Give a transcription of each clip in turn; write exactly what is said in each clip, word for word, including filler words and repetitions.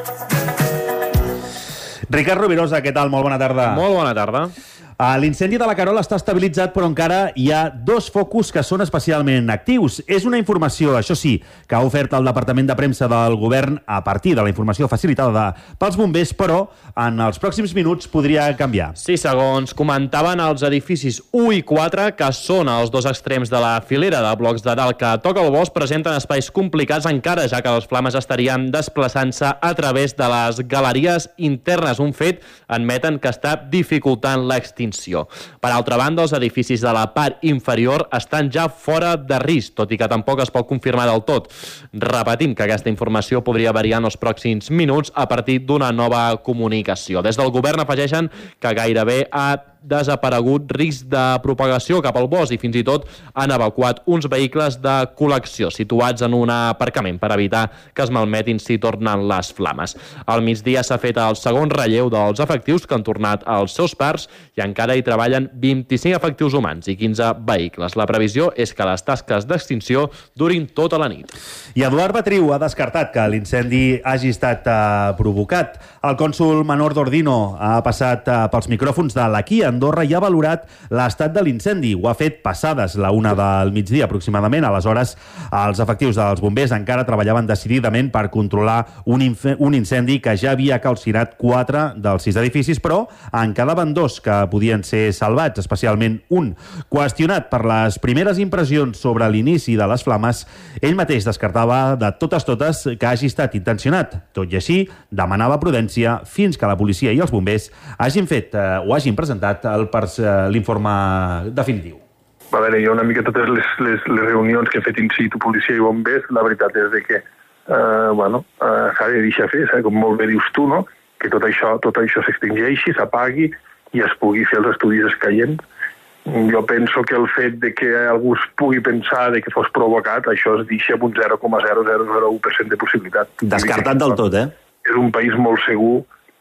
Ricard Rovirosa, què tal? Molt bona tarda. Molt bona tarda. L'incendi de la Carola està estabilitzat, però encara hi ha dos focus que són especialment actius. És una informació, això sí, que ha ofert el Departament de Premsa del Govern a partir de la informació facilitada pels bombers, però en els pròxims minuts podria canviar. Sí, segons comentaven els edificis u i quatre, que són els dos extrems de la filera de blocs de dalt que toca el bosc, presenten espais complicats encara, ja que les flames estarien desplaçant-se a través de les galeries internes, un fet, admeten, que està dificultant l'extinció. Per altra banda, els edificis de la part inferior estan ja fora de risc, tot i que tampoc es pot confirmar del tot. Repetim que aquesta informació podria variar en els pròxims minuts a partir d'una nova comunicació. Des del govern afegeixen que gairebé ha desaparegut risc de propagació cap al bosc i fins i tot han evacuat uns vehicles de col·lecció situats en un aparcament per evitar que es malmetin si tornen les flames. Al migdia s'ha fet el segon relleu dels efectius que han tornat als seus parcs i encara hi treballen vint-i-cinc efectius humans i quinze vehicles. La previsió és que les tasques d'extinció durin tota la nit. I Eduard Batriu ha descartat que l'incendi hagi estat eh, provocat. El cònsol Menor d'Ordino ha passat eh, pels micròfons de l'Aquí Andorra i ha valorat l'estat de l'incendi. Ho ha fet passades la una del migdia aproximadament. Aleshores, els efectius dels bombers encara treballaven decididament per controlar un, un incendi que ja havia calcinat quatre dels sis edificis, però en quedaven dos que podien ser salvats, especialment un. Qüestionat per les primeres impressions sobre l'inici de les flames, ell mateix descartava de totes totes que hagi estat intencionat. Tot i així, demanava prudència fins que la policia i els bombers hagin fet eh, o hagin presentat l'informe definitiu. A veure, jo una mica totes les, les, les reunions que he fet in situ, policia i bombers, la veritat és de que eh, bueno, eh, s'ha de deixar fer, saps? Com molt bé dius tu, no? Que tot això, tot això s'extingeixi, s'apagui i es pugui fer els estudis escaients. Jo penso que el fet de que algú es pugui pensar de que fos provocat, això es deixa amb un zero coma zero zero zero u per cent de possibilitat. Descartat del tot, eh? És un país molt segur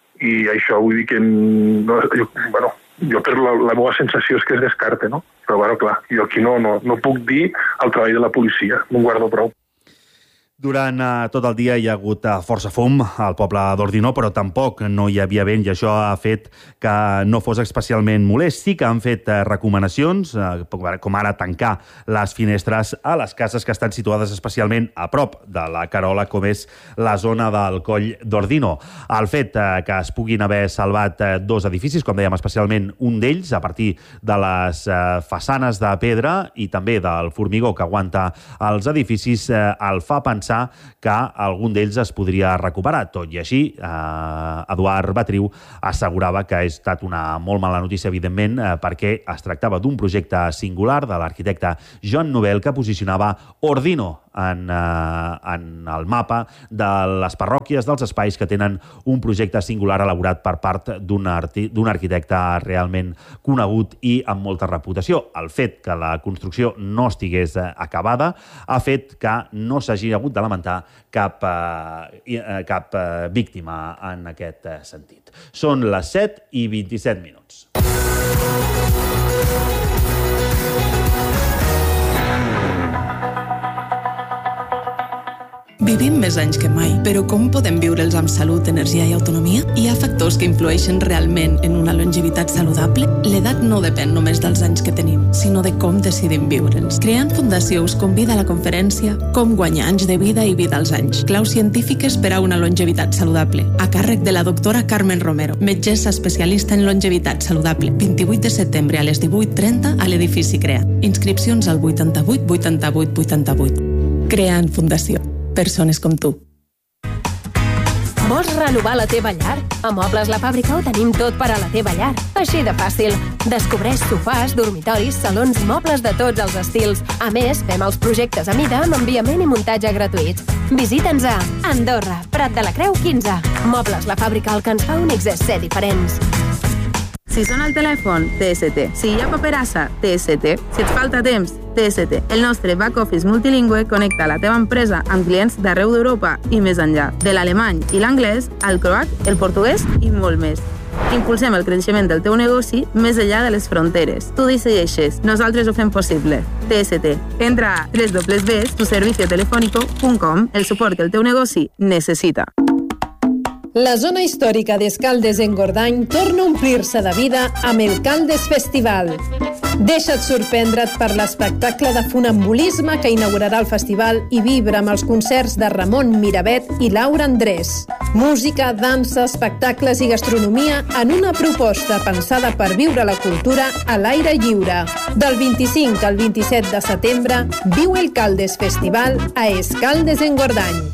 i això vull dir que no, jo, bueno, jo per la, la meva sensació és que es descarta, no? Però, bueno, clar, jo aquí no, no, no puc dir el treball de la policia, no en guardo prou. Durant uh, tot el dia hi ha hagut uh, força fum al poble d'Ordino, però tampoc no hi havia vent i això ha fet que no fos especialment molest. Sí que han fet uh, recomanacions, uh, com ara tancar les finestres a les cases que estan situades especialment a prop de la Carola, com és la zona del Coll d'Ordino. El fet uh, que es puguin haver salvat uh, dos edificis, com dèiem, especialment un d'ells, a partir de les uh, façanes de pedra i també del formigó que aguanta els edificis, uh, el fa pensar que algun d'ells es podria recuperar. Tot i així, eh, Eduard Batriu assegurava que ha estat una molt mala notícia, evidentment, eh, perquè es tractava d'un projecte singular de l'arquitecte Joan Nouvel que posicionava Ordino en, eh, en el mapa de les parròquies, dels espais que tenen un projecte singular elaborat per part d'un arti- d'un arquitecte realment conegut i amb molta reputació. El fet que la construcció no estigués eh, acabada ha fet que no s'hagi hagut de lamentar cap, eh, cap eh, víctima en aquest eh, sentit. Són les set i vint-i-set minuts. Vivim més anys que mai, però com podem viure'ls amb salut, energia i autonomia? Hi ha factors que influeixen realment en una longevitat saludable? L'edat no depèn només dels anys que tenim, sinó de com decidim viure'ls. Creant Fundació us convida a la conferència Com guanyar anys de vida i vida als anys. Claus científiques per a una longevitat saludable, a càrrec de la doctora Carmen Romero, metgessa especialista en longevitat saludable. vint-i-vuit de setembre a les divuit trenta a l'edifici CREA. Inscripcions al vuitanta-vuit vuitanta-vuit vuitanta-vuit. Creant Fundació. Persones com tu. Vols renovar la teva llar? A Mobles La Fàbrica ho tenim tot per a la teva llar. Així de fàcil. Descobreix sofàs, dormitoris, salons, mobles de tots els estils. A més, fem els projectes a mida amb enviament i muntatge gratuïts. Visita'ns a Andorra, Prat de la Creu quinze. Mobles La Fàbrica, el que ens fa únics és ser diferents. Si sona el telèfon, T S T. Si hi ha paperassa, T S T. Si et falta temps, T S T. El nostre back-office multilingüe connecta la teva empresa amb clients d'arreu d'Europa i més enllà. De l'alemany i l'anglès, al croat, el portuguès i molt més. Impulsem el creixement del teu negoci més enllà de les fronteres. Tu decideixes, nosaltres ho fem possible. T S T. Entra a doble u doble u doble u punt tu servicio telefónico punt com, el suport que el teu negoci necessita. La zona històrica d'Escaldes-Engordany torna a omplir-se de vida amb el Caldes Festival. Deixa't sorprendre't per l'espectacle de funambulisme que inaugurarà el festival i vibra amb els concerts de Ramon Miravet i Laura Andrés. Música, dansa, espectacles i gastronomia en una proposta pensada per viure la cultura a l'aire lliure. Del vint-i-cinc al vint-i-set de setembre, viu el Caldes Festival a Escaldes-Engordany.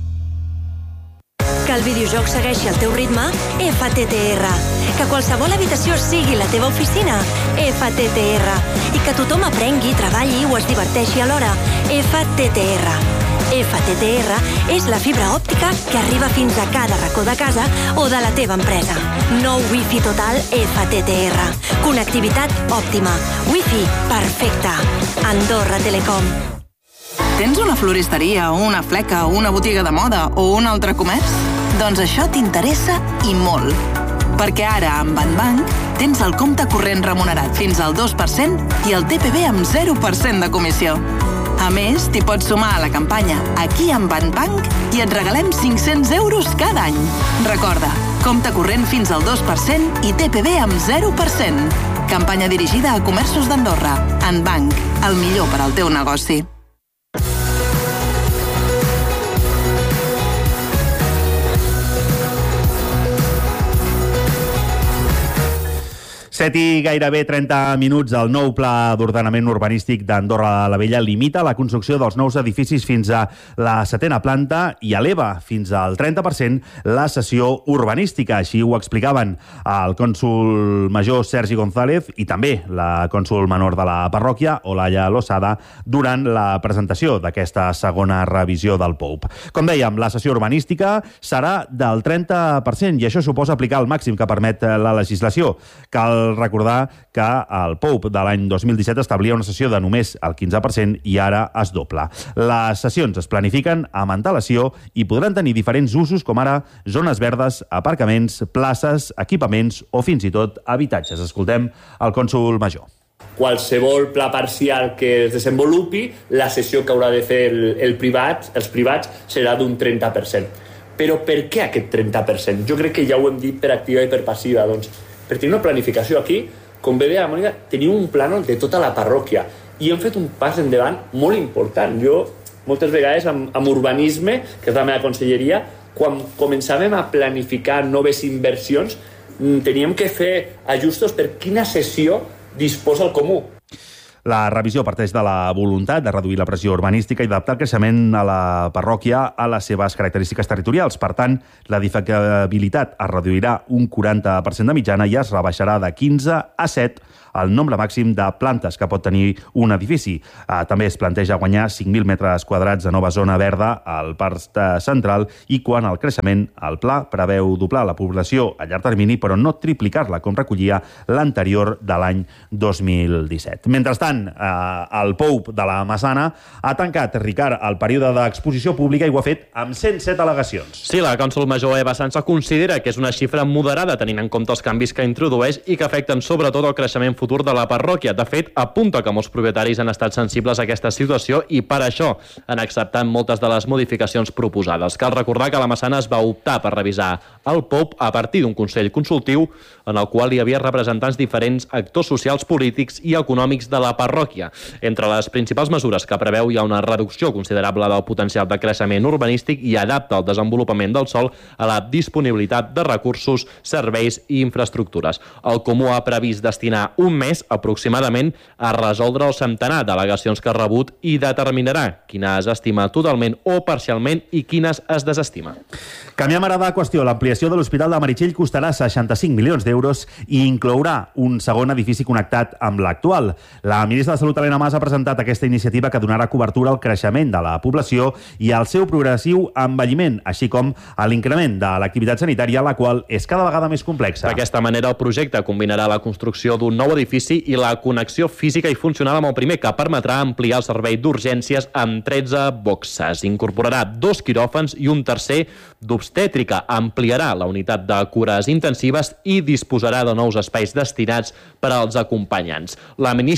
Que el videojoc segueixi el teu ritme? F T T R. Que qualsevol habitació sigui la teva oficina? F T T R. I que tothom aprengui, treballi o es diverteixi alhora? F T T R. F T T R és la fibra òptica que arriba fins a cada racó de casa o de la teva empresa. Nou Wi-Fi total F T T R. Connectivitat òptima. Wi-Fi perfecte. Andorra Telecom. Tens una floristeria, una fleca, una botiga de moda o un altre comerç? Doncs això t'interessa i molt. Perquè ara, amb Banbank, tens el compte corrent remunerat fins al dos per cent i el T P B amb zero per cent de comissió. A més, t'hi pots sumar a la campanya Aquí amb Banbank i et regalem cinc-cents euros cada any. Recorda, compte corrent fins al dos per cent i T P B amb zero per cent. Campanya dirigida a comerços d'Andorra. Banbank, el millor per al teu negoci. set i gairebé trenta minuts. El nou Pla d'Ordenament Urbanístic d'Andorra la Vella limita la construcció dels nous edificis fins a la setena planta i eleva fins al trenta per cent la cessió urbanística. Així ho explicaven el cònsol major Sergi González i també la cònsol menor de la parròquia, Olaya Losada, durant la presentació d'aquesta segona revisió del P O U P. Com dèiem, la cessió urbanística serà del trenta per cent i això suposa aplicar el màxim que permet la legislació. Cal recordar que el P O U P de l'any dos mil disset establia una cessió de només el quinze per cent i ara es dobla. Les cessions es planifiquen amb antelació i podran tenir diferents usos, com ara zones verdes, aparcaments, places, equipaments o fins i tot habitatges. Escoltem el cònsol major. Qualsevol pla parcial que es desenvolupi, la cessió que haurà de fer el, el privat, els privats serà d'un trenta per cent. Però per què aquest trenta per cent? Jo crec que ja ho hem dit per activa i per passiva. Doncs per tenir una planificació aquí, com bé deia Mònica, tenim un plànol de tota la parròquia i hem fet un pas endavant molt important. Jo, moltes vegades, amb, amb urbanisme, que és la meva conselleria, quan començàvem a planificar noves inversions, teníem que fer ajustos per quina cessió disposa el comú. La revisió parteix de la voluntat de reduir la pressió urbanística i d'adaptar el creixement a la parròquia a les seves característiques territorials. Per tant, la edificabilitat es reduirà un quaranta per cent de mitjana i es rebaixarà de quinze a set el nombre màxim de plantes que pot tenir un edifici. Eh, també es planteja guanyar cinc mil metres quadrats de nova zona verda al parc central i quan el creixement, el pla preveu doblar la població a llarg termini, però no triplicar-la, com recollia l'anterior de l'any dos mil disset. Mentrestant, eh, el P O U P de la Massana ha tancat, Ricard, el període d'exposició pública i ho ha fet amb cent set al·legacions. Sí, la cònsol major Eva Sansa considera que és una xifra moderada tenint en compte els canvis que introdueix i que afecten sobretot el creixement futur de la parròquia. De fet, apunta que molts propietaris han estat sensibles a aquesta situació i per això han acceptat moltes de les modificacions proposades. Cal recordar que la Massana es va optar per revisar el P O U P a partir d'un consell consultiu en el qual hi havia representants diferents actors socials, polítics i econòmics de la parròquia. Entre les principals mesures que preveu hi ha una reducció considerable del potencial de creixement urbanístic i adapta el desenvolupament del sòl a la disponibilitat de recursos, serveis i infraestructures. El Comú ha previst destinar un mes aproximadament a resoldre el centenar d'al·legacions que ha rebut i determinarà quines es estima totalment o parcialment i quines es desestima. Canviem ara de qüestió. L'ampliació de l'Hospital de Meritxell costarà seixanta-cinc milions d'euros i inclourà un segon edifici connectat amb l'actual. La ministra de Salut, Elena Mas, ha presentat aquesta iniciativa que donarà cobertura al creixement de la població i al seu progressiu envelliment, així com a l'increment de l'activitat sanitària, la qual és cada vegada més complexa. D'aquesta manera, el projecte combinarà la construcció d'un nou edifici i la connexió física i funcional amb el primer, que permetrà ampliar el servei d'urgències amb tretze boxes. Incorporarà dos quiròfans i un tercer d'obstètrica. Ampliarà la unitat de cures intensives i disposarà de nous espais destinats per als acompanyants. La ministra ha detallat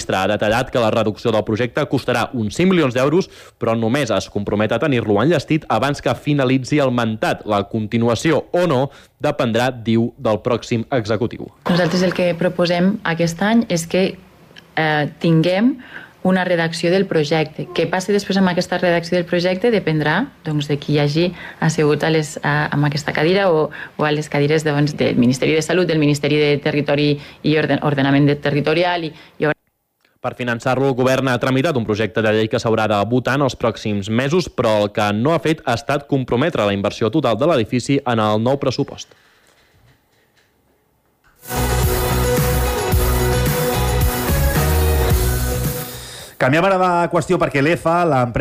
detallat que la reducció del projecte costarà uns cinc milions d'euros, però només es compromet a tenir-lo enllestit abans que finalitzi el mandat. La continuació o no dependrà, diu, del pròxim executiu. Nosaltres el que proposem aquest any és que eh, tinguem una redacció del projecte. Què passi després amb aquesta redacció del projecte dependrà doncs, de qui hi hagi assegut a les, a, amb aquesta cadira o, o a les cadires doncs, del Ministeri de Salut, del Ministeri de Territori i Orden, Ordenament Territorial. I, i... Per finançar-lo, el govern ha tramitat un projecte de llei que s'haurà de votar en els pròxims mesos, però el que no ha fet ha estat comprometre la inversió total de l'edifici en el nou pressupost. Canviem ara de qüestió perquè l'E F A,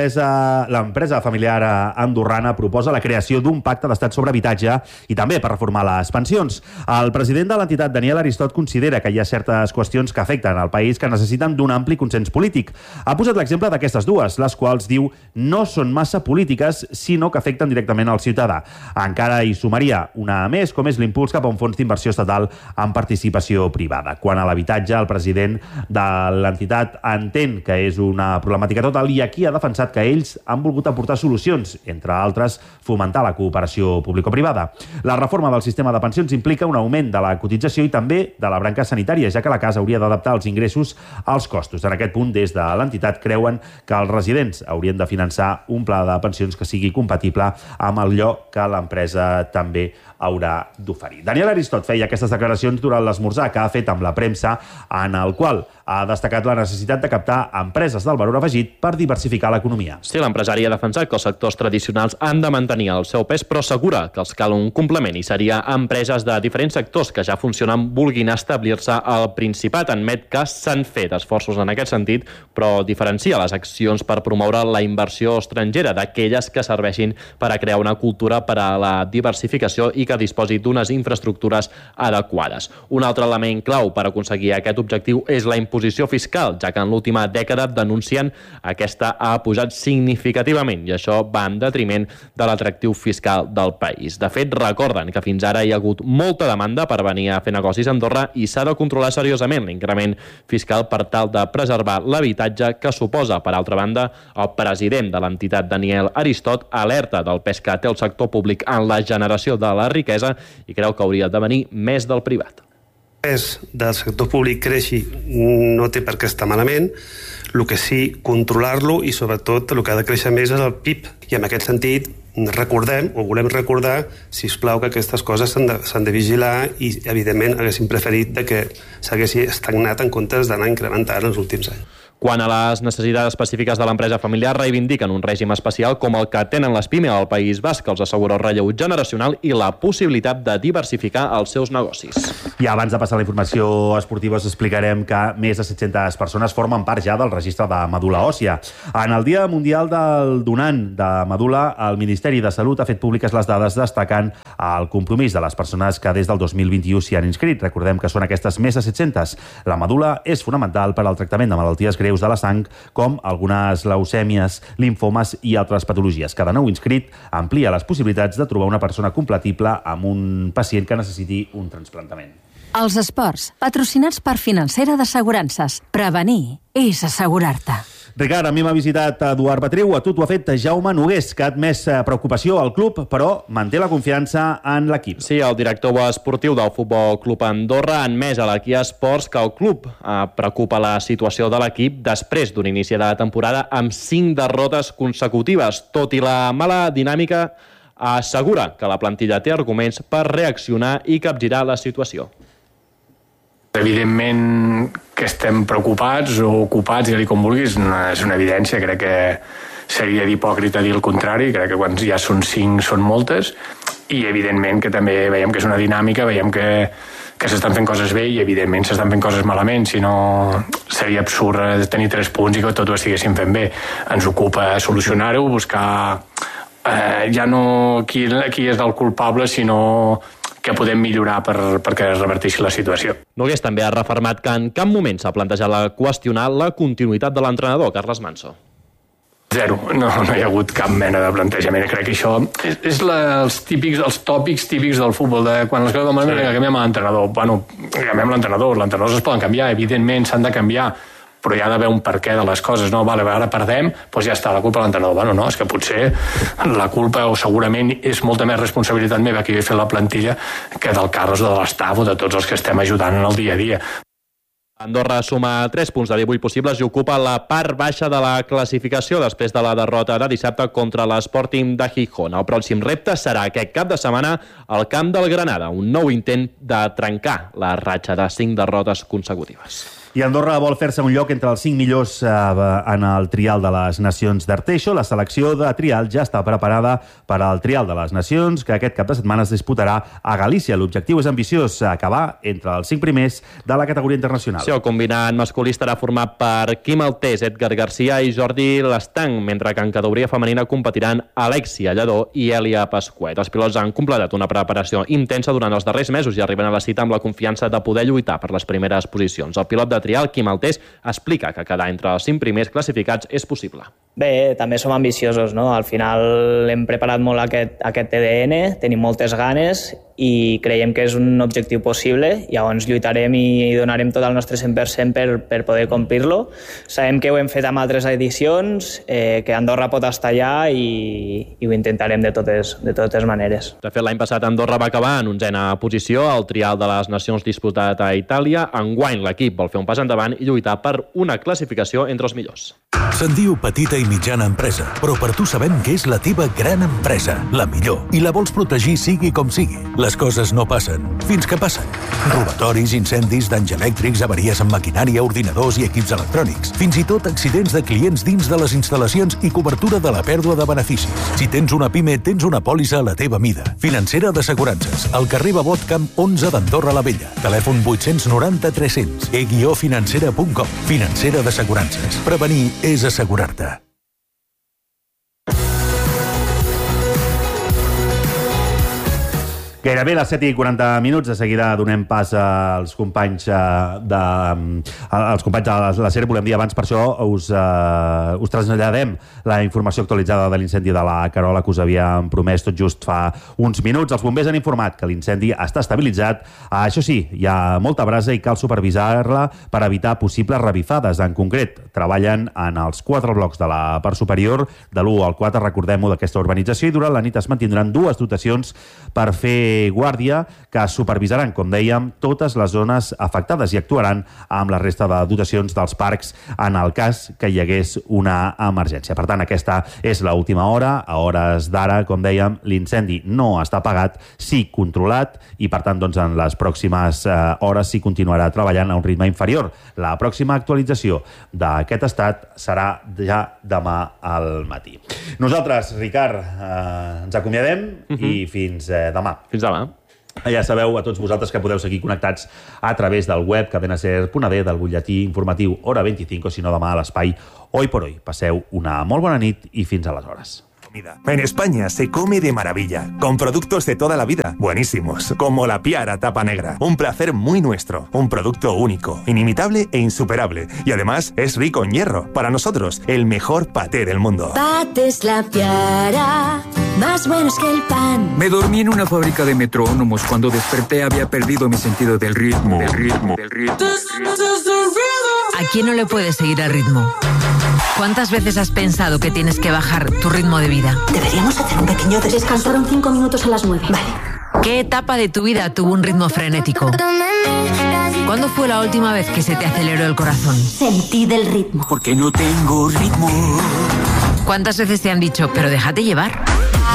l'empresa familiar andorrana, proposa la creació d'un pacte d'estat sobre habitatge i també per reformar les pensions. El president de l'entitat, Daniel Aristot, considera que hi ha certes qüestions que afecten al país que necessiten d'un ampli consens polític. Ha posat l'exemple d'aquestes dues, les quals, diu, no són massa polítiques, sinó que afecten directament al ciutadà. Encara hi sumaria una més, com és l'impuls cap a un fons d'inversió estatal amb participació privada. Quant a l'habitatge, el president de l'entitat entén que és una problemàtica total i aquí ha defensat que ells han volgut aportar solucions, entre altres, fomentar la cooperació público-privada. La reforma del sistema de pensions implica un augment de la cotització i també de la branca sanitària, ja que la casa hauria d'adaptar els ingressos als costos. En aquest punt, des de l'entitat, creuen que els residents haurien de finançar un pla de pensions que sigui compatible amb allò que l'empresa també haurà d'oferir. Daniel Aristot feia aquestes declaracions durant l'esmorzar que ha fet amb la premsa, en el qual ha destacat la necessitat de captar empreses del valor afegit per diversificar l'economia. Sí, l'empresari ha defensat que els sectors tradicionals han de mantenir el seu pes, però assegura que els cal un complement i seria empreses de diferents sectors que ja funcionen vulguin establir-se al Principat. Admet que s'han fet esforços en aquest sentit, però diferencia les accions per promoure la inversió estrangera d'aquelles que serveixin per a crear una cultura per a la diversificació i que disposi d'unes infraestructures adequades. Un altre element clau per aconseguir aquest objectiu és la imposició fiscal, ja que en l'última dècada denuncien aquesta ha pujat significativament i això va en detriment de l'atractiu fiscal del país. De fet, recorden que fins ara hi ha hagut molta demanda per venir a fer negocis a Andorra i s'ha de controlar seriosament l'increment fiscal per tal de preservar l'habitatge que suposa. Per altra banda, el president de l'entitat, Daniel Aristot, alerta del pes que té el sector públic en la generació de la riquesa i creu que hauria de venir més del privat. El pes del sector públic creixi no té per què estar malament, el que sí, controlar-lo i sobretot el que ha de créixer més és el P I B. I en aquest sentit recordem, o volem recordar, sisplau, que aquestes coses s'han de, s'han de vigilar i evidentment haguéssim preferit de que s'haguessi estagnat en comptes d'anar incrementant els últims anys. Quant a les necessitats específiques de l'empresa familiar, reivindiquen un règim especial com el que tenen les pimes al País Basc, els assegura el relleu generacional i la possibilitat de diversificar els seus negocis. I abans de passar a la informació esportiva us explicarem que més de set-centes persones formen part ja del registre de medul·la òssia. En el Dia Mundial del Donant de Medul·la, el Ministeri de Salut ha fet públiques les dades destacant el compromís de les persones que des del dos mil vint-i-u s'hi han inscrit. Recordem que són aquestes més de set-centes. La medul·la és fonamental per al tractament de malalties greus de la sang, com algunes leucèmies, linfomes i altres patologies. Cada nou inscrit amplia les possibilitats de trobar una persona compatible amb un pacient que necessiti un trasplantament. Els esports, patrocinats per Financera d'Assegurances. Prevenir és assegurar-te. Ricard, a mi m'ha visitat Eduard Batriu, a tu t'ho ha fet Jaume Nogués, que ha admès preocupació al club, però manté la confiança en l'equip. Sí, el director esportiu del Futbol Club Andorra ha admès a l'Equia Esports que el club preocupa la situació de l'equip després d'un inici de la temporada amb cinc derrotes consecutives. Tot i la mala dinàmica, assegura que la plantilla té arguments per reaccionar i capgirar la situació. Evidentment que estem preocupats o ocupats, ja li com vulguis, no és una evidència, crec que seria d'hipòcrita dir el contrari, crec que quan ja són cinc són moltes, i evidentment que també veiem que és una dinàmica, veiem que, que s'estan fent coses bé i evidentment s'estan fent coses malament, si no seria absurd tenir tres punts i que tot ho estiguéssim fent bé. Ens ocupa solucionar-ho, buscar eh, ja no qui, qui és el culpable, sinó que podem millorar per, perquè es reverteixi la situació. Nogués també ha refermat que en cap moment s'ha plantejat la qüestionar la continuïtat de l'entrenador, Carles Manso. Zero, no, no hi ha hagut cap mena de plantejament. Crec que això és, és la, els, típics, els tòpics típics del futbol, de quan les coses van sí. canviem l'entrenador. Bueno, canviem l'entrenador, els entrenadors es poden canviar, evidentment s'han de canviar, però hi ha d'haver un perquè de les coses, no? Vale, ara perdem, doncs ja està, la culpa de l'entrenador. Bueno, no, és que potser la culpa o segurament és molta més responsabilitat meva que he fet la plantilla que del Carlos, de l'estaf o de tots els que estem ajudant en el dia a dia. Andorra suma tres punts de divuit possibles i ocupa la part baixa de la classificació després de la derrota de dissabte contra l'Sporting de Gijón. El pròxim repte serà aquest cap de setmana al camp del Granada, un nou intent de trencar la ratxa de cinc derrotes consecutives. I Andorra vol fer-se un lloc entre els cinc millors eh, en el Trial de les Nacions d'Arteixo. La selecció de trial ja està preparada per al Trial de les Nacions, que aquest cap de setmana es disputarà a Galícia. L'objectiu és ambiciós, acabar entre els cinc primers de la categoria internacional. Sí, el combinat masculí estarà format per Quim Altés, Edgar Garcia i Jordi Lastang, mentre que en categoria femenina competiran Alexia Lledó i Elia Pasquet. Els pilots han completat una preparació intensa durant els darrers mesos i arriben a la cita amb la confiança de poder lluitar per les primeres posicions. El pilot de trial, Quim Altés, explica que quedar entre els cinc primers classificats és possible. Bé, també som ambiciosos, no? Al final hem preparat molt aquest, aquest T D N, tenim moltes ganes i creiem que és un objectiu possible. Llavors lluitarem i donarem tot el nostre cent per cent per, per poder complir-lo. Sabem que ho hem fet amb altres edicions, eh, que Andorra pot estar allà i, i ho intentarem de totes, de totes maneres. De fet, l'any passat Andorra va acabar en onzena posició al Trial de les Nacions disputat a Itàlia. Enguany l'equip vol fer un pas endavant i lluitar per una classificació entre els millors. Se'n diu petita i mitjana empresa, però per tu sabem que és la teva gran empresa, la millor, i la vols protegir sigui com sigui. Les coses no passen, fins que passen. Robatoris, incendis, danys elèctrics, avaries amb maquinària, ordinadors i equips electrònics. Fins i tot accidents de clients dins de les instal·lacions i cobertura de la pèrdua de beneficis. Si tens una pime, tens una pòlissa a la teva mida. Financera d'Assegurances, al carrer Babot Camp onze d'Andorra la Vella. Telèfon vuit noranta tres cents, e guió financera punt com. Financera d'Assegurances. Prevenir és assegurar-te. Gairebé les set i quaranta minuts. De seguida donem pas als companys de, als companys de la SER. Volem dir abans, per això us, uh, us traslladem la informació actualitzada de l'incendi de la Carola que us havíem promès tot just fa uns minuts. Els bombers han informat que l'incendi està estabilitzat. Uh, això sí, hi ha molta brasa i cal supervisar-la per evitar possibles revifades. En concret, treballen en els quatre blocs de la part superior, de l'u al quatre, recordem-ho, d'aquesta urbanització, i durant la nit es mantindran dues dotacions per fer guàrdia que supervisaran, com dèiem, totes les zones afectades i actuaran amb la resta de dotacions dels parcs en el cas que hi hagués una emergència. Per tant, aquesta és l'última hora. A hores d'ara, com dèiem, l'incendi no està apagat, sí controlat, i per tant, doncs, en les pròximes eh, hores sí continuarà treballant a un ritme inferior. La pròxima actualització d'aquest estat serà ja demà al matí. Nosaltres, Ricard, eh, ens acomiadem uh-huh. i fins eh, demà. Fins demà. Ja sabeu, a tots vosaltres, que podeu seguir connectats a través del web cadena ser punt d, del butlletí informatiu Hora vint-i-cinc, o si no, demà a l'espai Hoy por Hoy. Passeu una molt bona nit i fins aleshores. En España se come de maravilla, con productos de toda la vida, buenísimos, como la Piara Tapa Negra, un placer muy nuestro, un producto único, inimitable e insuperable, y además es rico en hierro, para nosotros, el mejor paté del mundo. Patés La Piara, más buenos que el pan. Me dormí en una fábrica de metrónomos. Cuando desperté había perdido mi sentido del ritmo, del ritmo, del ritmo. ¿A quién no le puedes seguir el ritmo? ¿Cuántas veces has pensado que tienes que bajar tu ritmo de vida? Deberíamos hacer un pequeño descanso. Descansaron cinco minutos a las nueve. Vale. ¿Qué etapa de tu vida tuvo un ritmo frenético? ¿Cuándo fue la última vez que se te aceleró el corazón? Sentí del ritmo. Porque no tengo ritmo. ¿Cuántas veces te han dicho, pero déjate llevar?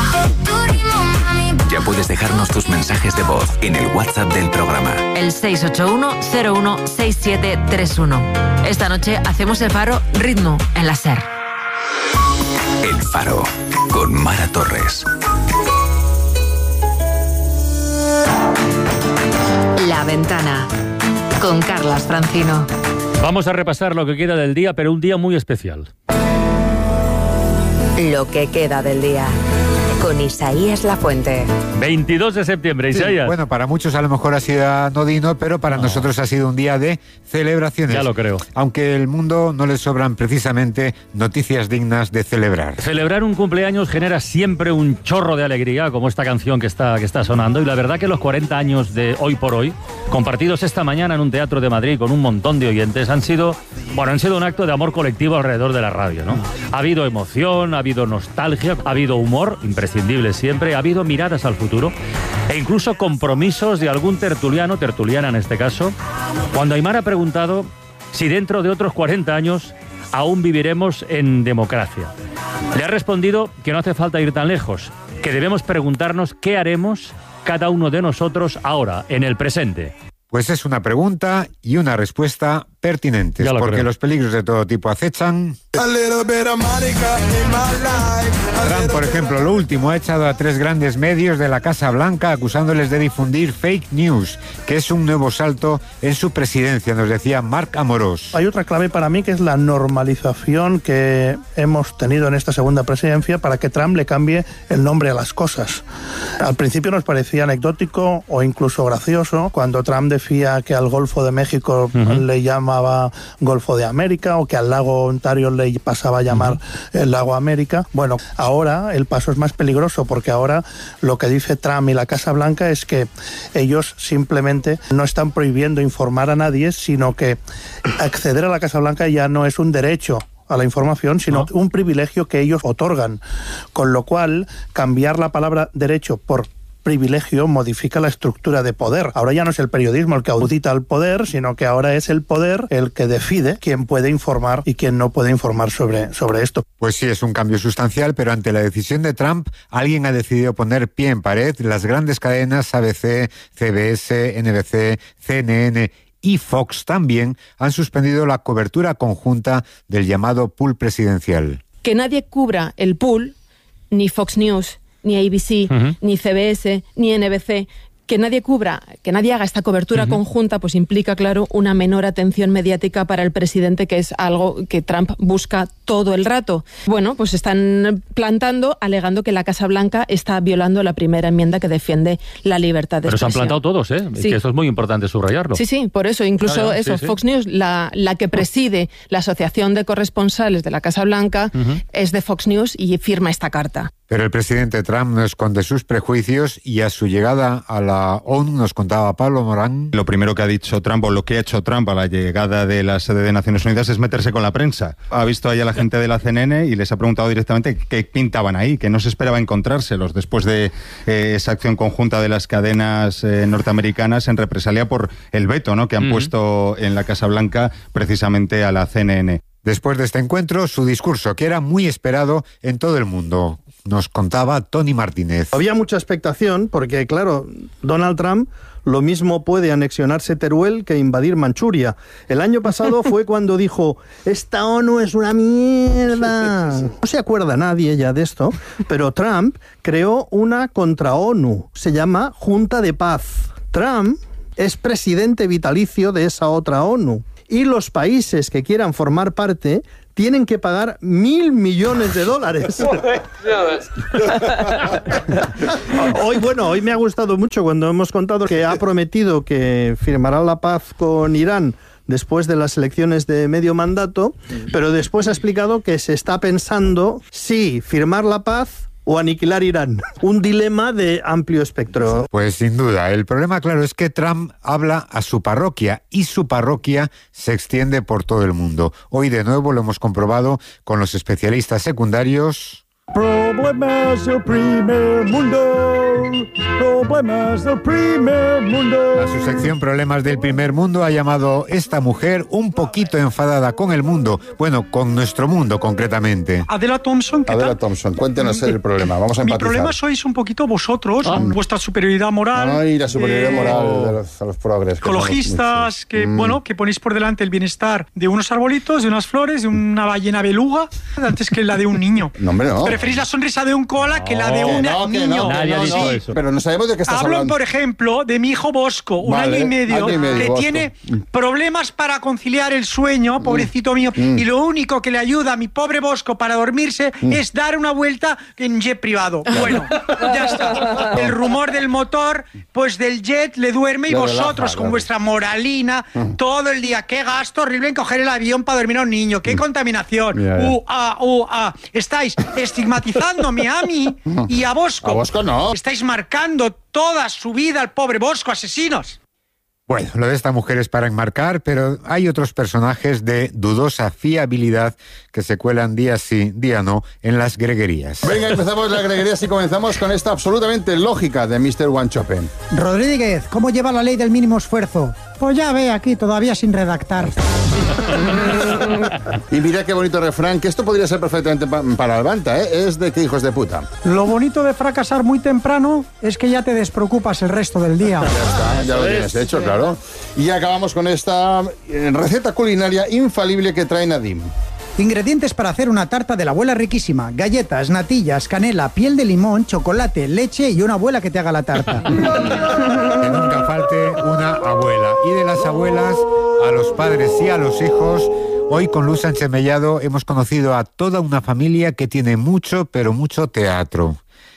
Ya puedes dejarnos tus mensajes de voz en el WhatsApp del programa. El seis ocho uno cero uno seis siete tres uno. Esta noche hacemos el Faro Ritmo en la SER. El Faro, con Mara Torres. La Ventana, con Carlas Francino. Vamos a repasar lo que queda del día, pero un día muy especial. Lo que queda del día, con Isaías Lafuente. veintidós de septiembre, sí, Isaías. Bueno, para muchos a lo mejor ha sido anodino, pero para no. nosotros ha sido un día de celebraciones. Ya lo creo. Aunque el mundo no le sobran precisamente noticias dignas de celebrar. Celebrar un cumpleaños genera siempre un chorro de alegría, como esta canción que está, que está sonando, y la verdad que los cuarenta años de Hoy por Hoy compartidos esta mañana en un teatro de Madrid con un montón de oyentes, han sido, bueno, han sido un acto de amor colectivo alrededor de la radio, ¿no? Ha habido emoción, ha habido nostalgia, ha habido humor, imprescindible siempre, ha habido miradas al futuro e incluso compromisos de algún tertuliano, tertuliana en este caso, cuando Aimar ha preguntado si dentro de otros cuarenta años aún viviremos en democracia. Le ha respondido que no hace falta ir tan lejos, que debemos preguntarnos qué haremos cada uno de nosotros ahora, en el presente. Pues es una pregunta y una respuesta pertinentes, porque creo. Los peligros de todo tipo acechan. Trump, por ejemplo, lo último, ha echado a tres grandes medios de la Casa Blanca acusándoles de difundir fake news, que es un nuevo salto en su presidencia, nos decía Marc Amorós. Hay otra clave para mí, que es la normalización que hemos tenido en esta segunda presidencia para que Trump le cambie el nombre a las cosas. Al principio nos parecía anecdótico o incluso gracioso cuando Trump decía que al Golfo de México uh-huh. le llama llamaba Golfo de América, o que al lago Ontario le pasaba a llamar uh-huh. el lago América. Bueno, ahora el paso es más peligroso, porque ahora lo que dice Trump y la Casa Blanca es que ellos simplemente no están prohibiendo informar a nadie, sino que acceder a la Casa Blanca ya no es un derecho a la información, sino no. un privilegio que ellos otorgan. Con lo cual, cambiar la palabra derecho por privilegio modifica la estructura de poder. Ahora ya no es el periodismo el que audita al poder, sino que ahora es el poder el que decide quién puede informar y quién no puede informar sobre, sobre esto. Pues sí, es un cambio sustancial, pero ante la decisión de Trump, alguien ha decidido poner pie en pared. Las grandes cadenas A B C, C B S, N B C, C N N y Fox también han suspendido la cobertura conjunta del llamado pool presidencial. Que nadie cubra el pool, ni Fox News, ni A B C, uh-huh. ni C B S, ni N B C, que nadie cubra, que nadie haga esta cobertura uh-huh. conjunta, pues implica, claro, una menor atención mediática para el presidente, que es algo que Trump busca todo el rato. Bueno, pues están plantando, alegando que la Casa Blanca está violando la primera enmienda que defiende la libertad de Pero expresión. Pero se han plantado todos, ¿eh? Sí. Que eso es muy importante subrayarlo. Sí, sí, por eso. Incluso claro, eso, sí, sí. Fox News, la, la que preside la Asociación de Corresponsales de la Casa Blanca, uh-huh. es de Fox News y firma esta carta. Pero el presidente Trump no esconde sus prejuicios y a su llegada a la ONU, nos contaba Pablo Morán. Lo primero que ha dicho Trump, o lo que ha hecho Trump a la llegada de la sede de Naciones Unidas, es meterse con la prensa. Ha visto ahí a la gente de la C N N y les ha preguntado directamente qué pintaban ahí, que no se esperaba encontrárselos después de eh, esa acción conjunta de las cadenas eh, norteamericanas en represalia por el veto, ¿no?, que han uh-huh. puesto en la Casa Blanca precisamente a la C N N. Después de este encuentro, su discurso, que era muy esperado en todo el mundo, nos contaba Tony Martínez. Había mucha expectación porque, claro, Donald Trump lo mismo puede anexionarse Teruel que invadir Manchuria. El año pasado fue cuando dijo, esta ONU es una mierda. No se acuerda nadie ya de esto, pero Trump creó una contra-ONU. Se llama Junta de Paz. Trump es presidente vitalicio de esa otra ONU. Y los países que quieran formar parte tienen que pagar mil millones de dólares. Hoy, bueno, hoy me ha gustado mucho cuando hemos contado que ha prometido que firmará la paz con Irán después de las elecciones de medio mandato, pero después ha explicado que se está pensando si firmar la paz o aniquilar Irán. Un dilema de amplio espectro. Pues sin duda. El problema, claro, es que Trump habla a su parroquia y su parroquia se extiende por todo el mundo. Hoy de nuevo lo hemos comprobado con los especialistas secundarios. Problemas del primer mundo, problemas del primer mundo. A su sección Problemas del primer mundo ha llamado esta mujer un poquito enfadada con el mundo, bueno, con nuestro mundo concretamente. Adela Thompson, ¿qué Adela tal? Thompson, cuéntenos el problema, vamos a empatizar. Mi problema sois un poquito vosotros, ah. vuestra superioridad moral. Ay, la superioridad eh, moral de los, a los progres. Ecologistas, que, mm. bueno, que ponéis por delante el bienestar de unos arbolitos, de unas flores, de una ballena beluga, antes que la de un niño. No, hombre, no. Preferís la sonrisa de un koala que no, la de un no, niño. No, Nadie no, ha dicho no. eso. Pero no sabemos de qué estás Hablo, hablando. por ejemplo, de mi hijo Bosco, un vale, año y medio, año y medio que Bosco. tiene problemas para conciliar el sueño, pobrecito mm. mío, mm. y lo único que le ayuda a mi pobre Bosco para dormirse mm. es dar una vuelta en jet privado. Bueno, ya está. El rumor del motor, pues del jet le duerme y le vosotros relaja, con claro. vuestra moralina mm. todo el día. Qué gasto horrible en coger el avión para dormir a un niño. Qué mm. contaminación. Yeah, yeah. Uh, ah, uh, ah. Estáis estigmatizándome a mí y a Bosco. A Bosco no. Estáis marcando toda su vida al pobre Bosco, asesinos. Bueno, lo de esta mujer es para enmarcar, pero hay otros personajes de dudosa fiabilidad que se cuelan día sí, día no, en las greguerías. Venga, empezamos las greguerías y comenzamos con esta absolutamente lógica de mister Wanchopen. Rodríguez, ¿cómo lleva la ley del mínimo esfuerzo? Pues ya ve, aquí todavía sin redactar. Y mira qué bonito refrán, que esto podría ser perfectamente pa para Albanta, ¿eh? Es de que hijos de puta. Lo bonito de fracasar muy temprano es que ya te despreocupas el resto del día. Ya está, ya lo tienes hecho, claro. Y acabamos con esta receta culinaria infalible que trae Nadim. Ingredientes para hacer una tarta de la abuela riquísima: galletas, natillas, canela, piel de limón, chocolate, leche y una abuela que te haga la tarta. Que nunca falte una abuela. Y de las abuelas a los padres y a los hijos, hoy con Luz Sánchez Mellado hemos conocido a toda una familia que tiene mucho, pero mucho teatro.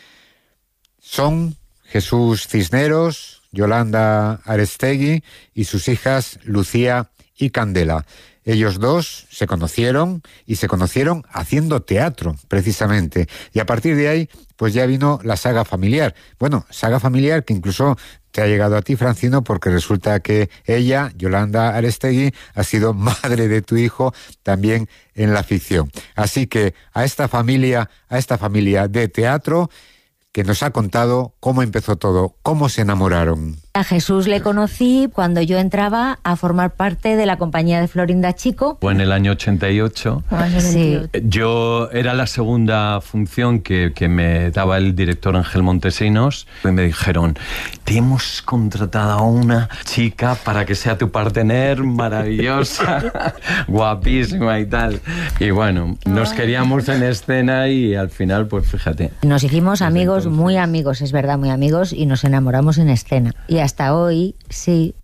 Son Jesús Cisneros, Yolanda Arestegui y sus hijas Lucía y Candela. Ellos dos se conocieron y se conocieron haciendo teatro, precisamente. Y a partir de ahí, pues ya vino la saga familiar. Bueno, saga familiar que incluso te ha llegado a ti, Francino, porque resulta que ella, Yolanda Arestegui, ha sido madre de tu hijo también en la ficción. Así que a esta familia, a esta familia de teatro, que nos ha contado cómo empezó todo, cómo se enamoraron. A Jesús le conocí cuando yo entraba a formar parte de la compañía de Florinda Chico. Fue en el año ochenta y ocho. Sí. Yo era la segunda función que, que me daba el director Ángel Montesinos y me dijeron, te hemos contratado a una chica para que sea tu partener, maravillosa, guapísima y tal. Y bueno, nos queríamos en escena y al final, pues fíjate. Nos hicimos amigos, muy amigos, es verdad, muy amigos, y nos enamoramos en escena. Y hasta hoy, sí.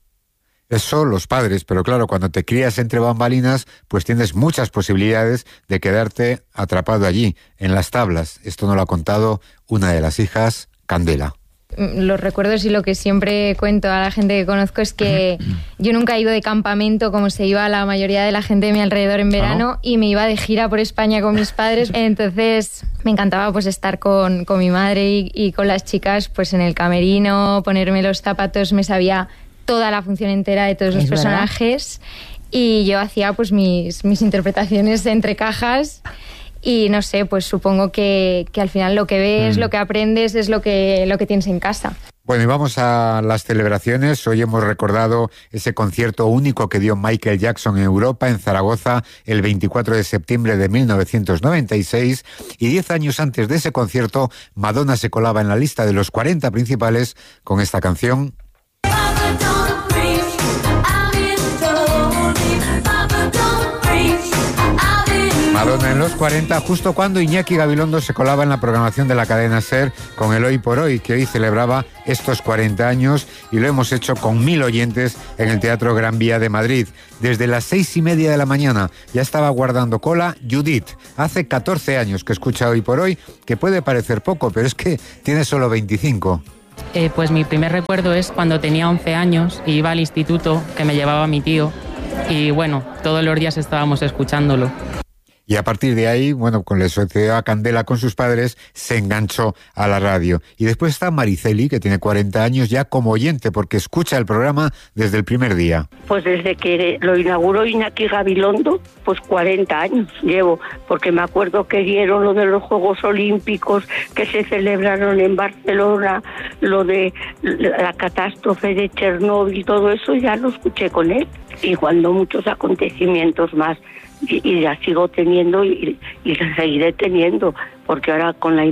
Eso los padres, pero claro, cuando te crías entre bambalinas, pues tienes muchas posibilidades de quedarte atrapado allí, en las tablas. Esto nos lo ha contado una de las hijas, Candela. Los recuerdos y lo que siempre cuento a la gente que conozco es que yo nunca he ido de campamento como se iba la mayoría de la gente de mi alrededor en verano. ¿Ah, no? Y me iba de gira por España con mis padres. Entonces me encantaba pues estar con, con mi madre y, y con las chicas pues en el camerino, ponerme los zapatos, me sabía toda la función entera de todos los ¿Es personajes? Verdad? Y yo hacía pues mis, mis interpretaciones entre cajas. Y no sé, pues supongo que, que al final lo que ves, mm. lo que aprendes es lo que, lo que tienes en casa. Bueno, y vamos a las celebraciones. Hoy hemos recordado ese concierto único que dio Michael Jackson en Europa, en Zaragoza, el veinticuatro de septiembre de mil novecientos noventa y seis. Y diez años antes de ese concierto, Madonna se colaba en la lista de los cuarenta principales con esta canción. Madonna en los cuarenta, justo cuando Iñaki Gabilondo se colaba en la programación de la cadena SER con el Hoy por Hoy, que hoy celebraba estos cuarenta años, y lo hemos hecho con mil oyentes en el Teatro Gran Vía de Madrid. Desde las seis y media de la mañana ya estaba guardando cola Judith. Hace catorce años que escucha Hoy por Hoy, que puede parecer poco, pero es que tiene solo veinticinco. Eh, pues mi primer recuerdo es cuando tenía once años y iba al instituto, que me llevaba mi tío, y bueno, todos los días estábamos escuchándolo. Y a partir de ahí, bueno, con le sucedió a Candela con sus padres, se enganchó a la radio. Y después está Mariceli, que tiene cuarenta años ya como oyente, porque escucha el programa desde el primer día. Pues desde que lo inauguró Iñaki Gabilondo, pues cuarenta años llevo, porque me acuerdo que dieron lo de los Juegos Olímpicos que se celebraron en Barcelona, lo de la catástrofe de Chernóbil, todo eso ya lo escuché con él. Y cuando muchos acontecimientos más. Y, y la sigo teniendo y, y la seguiré teniendo, porque ahora con la